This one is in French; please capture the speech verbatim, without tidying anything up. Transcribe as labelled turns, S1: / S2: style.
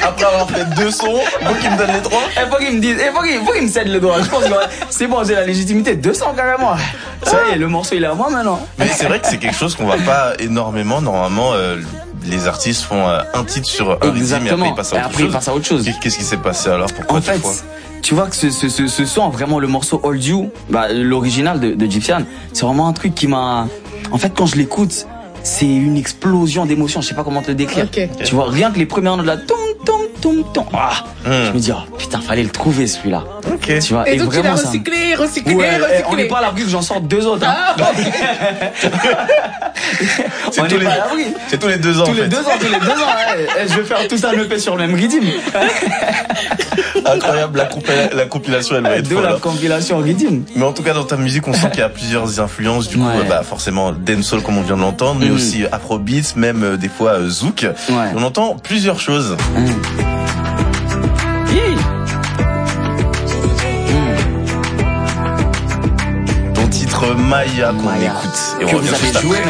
S1: Après avoir fait deux sons, faut qu'il me donne les trois.
S2: Il faut qu'il me dise, il faut qu'il, faut qu'il me cède le droit. Je pense que c'est bon, j'ai la légitimité. deux cents carrément. Ça y est, le morceau il est à moi maintenant.
S1: Mais c'est vrai que c'est quelque chose qu'on voit pas énormément. Normalement, euh, les artistes font euh, un titre sur un rythme et après ils passent à autre
S2: après,
S1: chose.
S2: Ils passent à autre chose.
S1: Qu'est-ce qui s'est passé alors? Pourquoi
S2: en fait,
S1: fois
S2: tu vois que ce, ce, ce, ce son, vraiment le morceau Hold You, bah, l'original de, de Gypsyan, c'est vraiment un truc qui m'a... En fait, quand je l'écoute, c'est une explosion d'émotions. Je sais pas comment te le décrire.
S3: Okay.
S2: Tu vois, rien que les premières notes de la tom tom tom tom. Ah,
S1: mm.
S2: Je me dis, oh, putain, fallait le trouver celui-là.
S1: Ok.
S2: Tu vois,
S3: et,
S2: et
S3: donc
S2: vraiment,
S3: tu l'as recyclé, recyclé,
S2: ouais,
S3: recyclé.
S2: On n'est pas à l'abri que j'en sorte deux autres. Hein.
S3: Ah,
S1: c'est,
S2: on
S1: tous
S2: est
S1: les,
S2: pas à l'abri.
S1: c'est tous les deux ans.
S2: Tous
S1: en
S2: les
S1: fait.
S2: deux ans, tous les deux ans. Ouais. Je vais faire tout un E P sur le même rythme.
S1: Incroyable, la, compila- la compilation elle va être
S2: de
S1: folle.
S2: la compilation rythme.
S1: Mais en tout cas dans ta musique on sent qu'il y a plusieurs influences. Du coup
S2: ouais.
S1: bah forcément dancehall comme on vient de l'entendre, mais mmh. aussi afrobeats, même euh, des fois euh, zouk.
S2: Ouais.
S1: On entend plusieurs choses.
S2: Mmh.
S1: Ton titre Maya qu'on
S2: Maya.
S1: écoute et on
S2: que
S1: revient
S2: vous avez
S1: juste
S2: joué
S1: après.